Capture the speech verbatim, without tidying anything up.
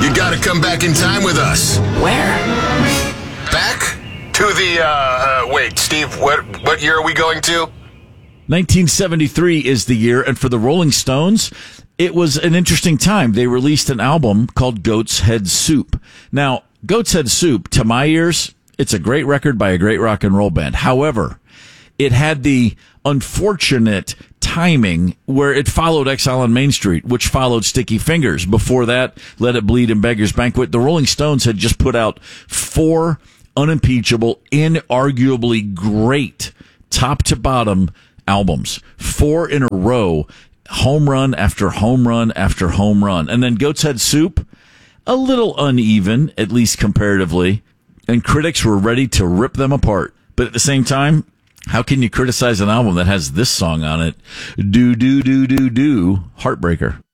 You got to come back in time with us. Where? Back to the, uh, uh, wait, Steve, what, what year are we going to? nineteen seventy-three is the year, and for the Rolling Stones, it was an interesting time. They released an album called Goat's Head Soup. Now, Goat's Head Soup, to my ears, it's a great record by a great rock and roll band. However, it had the unfortunate timing where it followed Exile on Main Street, which followed Sticky Fingers. Before that, Let It Bleed and Beggar's Banquet. The Rolling Stones had just put out four unimpeachable, inarguably great, top to bottom albums. Four in a row, home run after home run after home run. And then Goat's Head Soup, a little uneven, at least comparatively, and critics were ready to rip them apart. But at the same time, how can you criticize an album that has this song on it? Do, do, do, do, do, Heartbreaker.